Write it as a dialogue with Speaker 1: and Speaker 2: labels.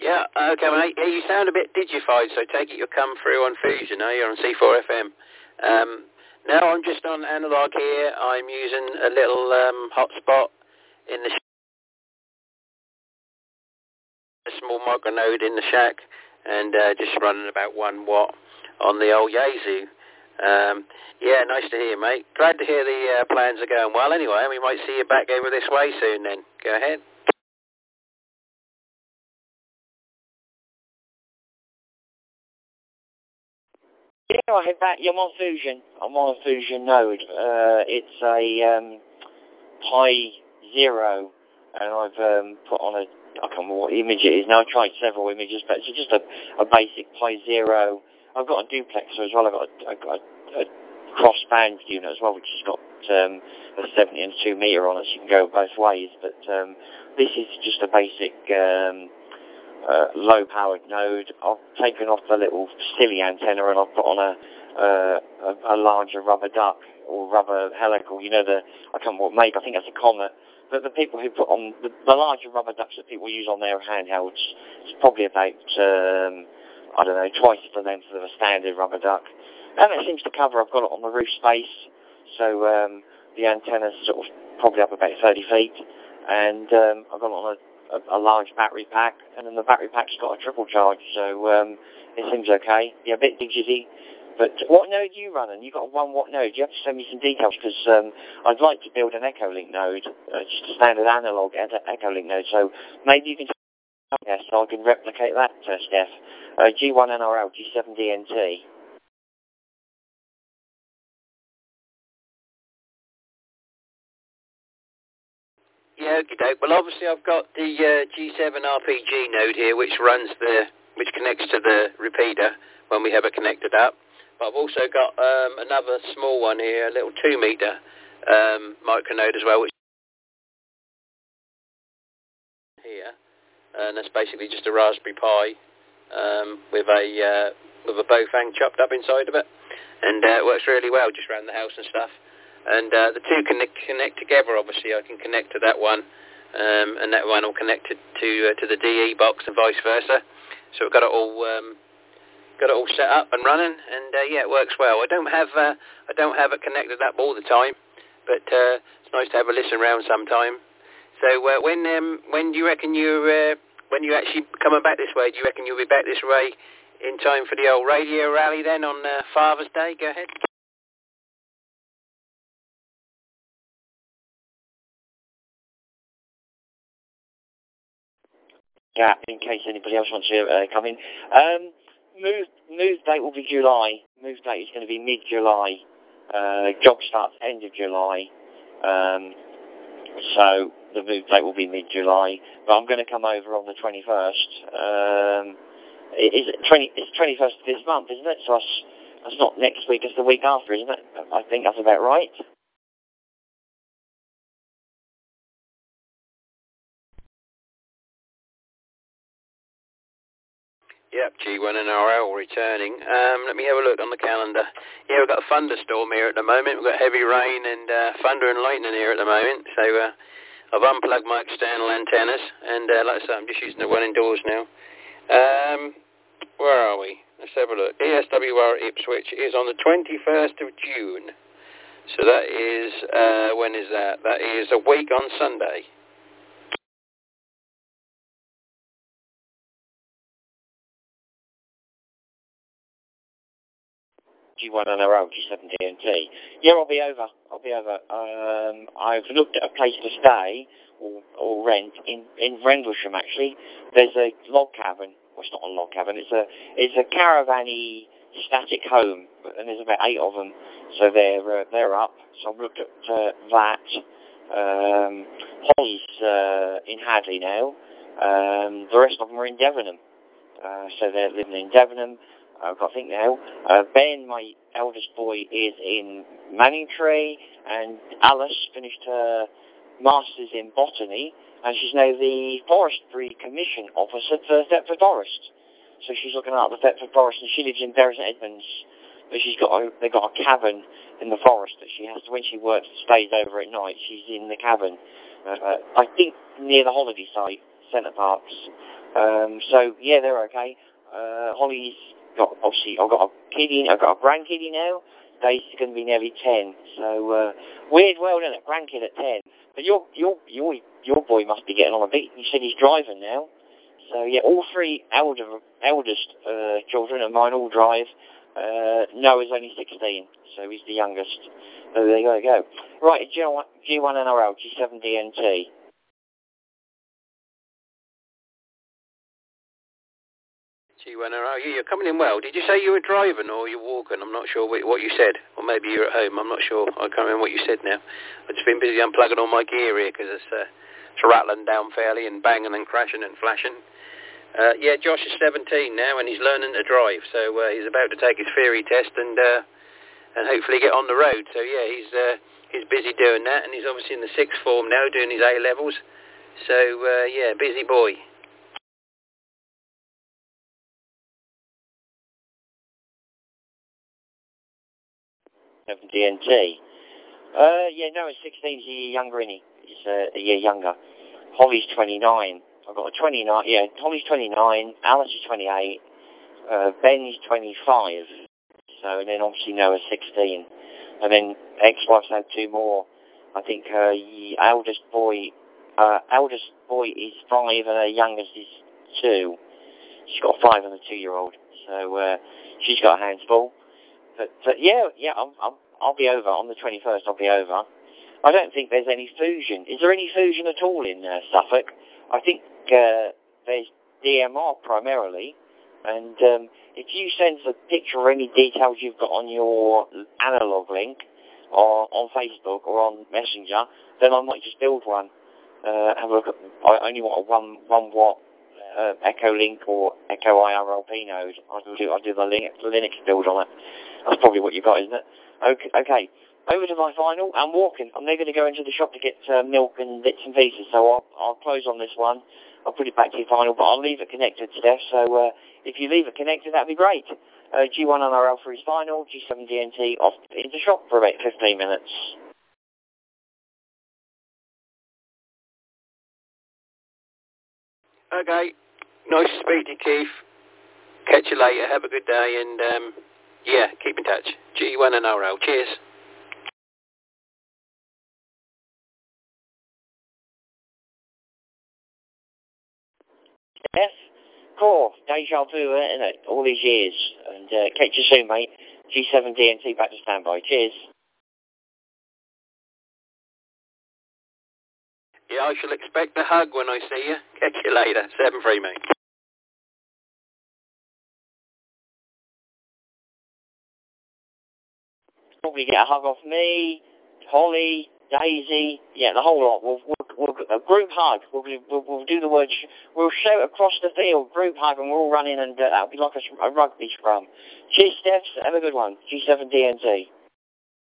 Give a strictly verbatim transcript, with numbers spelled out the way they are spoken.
Speaker 1: Yeah, okay, mate. Yeah, you sound a bit digified, so take it you'll come through on Fusion, eh? You're on C four F M. Um, no, I'm just on analog here. I'm using a little um, hotspot in the sh- a small micronode in the shack, and uh, just running about one watt on the old Yaesu. Um, yeah, nice to hear, mate. Glad to hear the uh, plans are going well. Anyway, we might see you back over this way soon. Then go ahead.
Speaker 2: Yeah, I have that. Yeah, I'm on Fusion. I'm on a Fusion node. Uh, it's a um, Pi Zero, and I've um, put on a, I can't remember what image it is now. I've tried several images, but it's just a, a basic Pi Zero. I've got a duplexer as well. I've got a, I've got a, a crossband unit as well, which has got um, a seventy and two meter on it, so you can go both ways. But um, this is just a basic um, uh, low-powered node. I've taken off the little silly antenna and I've put on a, uh, a, a larger rubber duck or rubber helical. You know, the I can't remember what make. I think that's a Comet. But the people who put on the, the larger rubber ducks that people use on their handhelds, it's probably about um, I don't know, twice the length of a standard rubber duck. And it seems to cover. I've got it on the roof space, so um, the antenna's sort of probably up about thirty feet, and um, I've got it on a A, a large battery pack, and then the battery pack's got a triple charge, so um, it seems okay. Yeah, a bit digity. But what node are you running? You've got a one watt node. You have to send me some details, because um, I'd like to build an Echolink node, uh, just a standard analog Echolink node, so maybe you can tell me so I can replicate that, uh, Steph. Uh, G one N R L, G seven D N T.
Speaker 1: Yeah, okay, doke. Well, obviously I've got the uh, G seven R P G node here, which runs the, which connects to the repeater when we have it connected up. But I've also got um, another small one here, a little two meter um, micronode as well, which is here, and that's basically just a Raspberry Pi um, with a uh, with a Bofang chopped up inside of it, and uh, it works really well just around the house and stuff. And uh, the two connect, connect together. Obviously, I can connect to that one, um, and that one will connect to to, uh, to the D E box and vice versa. So we've got it all um, got it all set up and running, and uh, yeah, it works well. I don't have uh, I don't have it connected up all the time, but uh, it's nice to have a listen around sometime. So uh, when um, when do you reckon you uh, when you actually coming back this way? Do you reckon you'll be back this way in time for the old radio rally then on uh, Father's Day? Go ahead.
Speaker 2: Yeah, in case anybody else wants to uh, come in. Um, move, move date will be July. Move date is going to be mid-July. Uh, job starts end of July. Um, so the move date will be mid-July. But I'm going to come over on the twenty-first. Um, it, is it twenty, it's twenty-first of this month, isn't it? So that's, that's not next week, it's the week after, isn't it? I think that's about right.
Speaker 1: Yep, G one N R L returning. Um, let me have a look on the calendar. Yeah, we've got a thunderstorm here at the moment. We've got heavy rain and uh, thunder and lightning here at the moment. So uh, I've unplugged my external antennas, and uh, like I said, I'm just using the one indoors now. Um, where are we? Let's have a look. E S W R Ipswich is on the twenty-first of June. So that is, uh, when is that? That is a week on Sunday.
Speaker 2: G one N R L, G seven D N T. Yeah, I'll be over. I'll be over. Um, I've looked at a place to stay or, or rent in, in Rendlesham, actually. There's a log cabin. Well, it's not a log cabin. It's a it's a caravan-y static home, and there's about eight of them. So they're uh, they're up. So I've looked at uh, that. Um, Holly's uh, in Hadley now. Um, the rest of them are in Debenham. Uh, so they're living in Debenham. I've got to think now. Uh, Ben, my eldest boy, is in Manningtree, and Alice finished her Masters in Botany, and she's now the Forestry Commission Officer for Thetford Forest. So she's looking after the Thetford Forest, and she lives in Bury St Edmunds. But she's got a, they've got a cabin in the forest that she has to, when she works, stays over at night, she's in the cabin. Uh, uh, I think near the holiday site. centre parks. Um, so, yeah, they're okay. Uh, Holly's got, obviously, I've got a kiddie, I've got a grandkiddie now. Daisy going to be nearly ten. So, uh, weird world, isn't it? Grandkid at ten. But your, your, your, your boy must be getting on a bit. You said he's driving now. So, yeah, all three elder, eldest uh, children of mine all drive. Uh, Noah's only sixteen, so he's the youngest. So there you go. Right, G one N R L, G seven D N T.
Speaker 1: G one N R L, you're coming in well. Did you say you were driving or you're walking? I'm not sure what you said. Or maybe you're at home. I'm not sure. I can't remember what you said now. I've just been busy unplugging all my gear here because it's, uh, it's rattling down fairly and banging and crashing and flashing. Uh, yeah, Josh is seventeen now and he's learning to drive, so uh, he's about to take his theory test and uh, and hopefully get on the road. So yeah, he's uh, he's busy doing that, and he's obviously in the sixth form now doing his A levels. So uh, yeah, busy boy.
Speaker 2: D N T. Uh, yeah, no, he's sixteen. He's a year younger, isn't he? He's uh, a year younger. Holly's twenty-nine. I've got a twenty-nine, yeah, Holly's twenty-nine, Alice is twenty-eight, uh, Ben's twenty-five, so, and then obviously Noah's sixteen, and then ex-wife's had two more. I think her uh, eldest boy, uh, eldest boy is five and her youngest is two. She's got five and a two-year-old, so, uh, she's got a handful. But, but yeah, yeah, I'm, I'm, I'll be over, on the twenty-first I'll be over. I don't think there's any fusion. Is there any fusion at all in uh, Suffolk? I think uh, there's D M R primarily, and um, if you send a picture or any details you've got on your analog link, or on Facebook or on Messenger, then I might just build one. Uh, have a look at, I only want a one one watt uh, Echo Link or Echo I R L P node. I'll do I'll do the Linux, Linux build on it. That's probably what you got, isn't it? Okay, okay. Over to my final. I'm walking. I'm now going to go into the shop to get uh, milk and bits and pieces, so I'll, I'll close on this one. I'll put it back to your final, but I'll leave it connected, Steph, so uh, if you leave it connected, that'd be great. Uh, G one N R L for his final, G seven D N T off in the shop for about fifteen minutes.
Speaker 1: Okay. Nice to speak to you, Keith. Catch you later. Have a good day, and um, yeah, keep in touch. G one N R L. Cheers.
Speaker 2: Yes, cool. Deja vu, isn't it? All these years. And uh, catch you soon, mate. G seven D N T back to standby. Cheers.
Speaker 1: Yeah, I shall expect a hug when I see you. Catch you later. seven three, mate.
Speaker 2: Probably get a hug off me, Holly, Daisy, yeah, the whole lot. We'll, we'll, we'll a group hug. We'll, we'll, we'll do the word. Sh we'll shout across the field, group hug, and we're all running, and uh, that'll be like a, a rugby scrum. Cheers, Stephs. Have a good one. G seven D N T.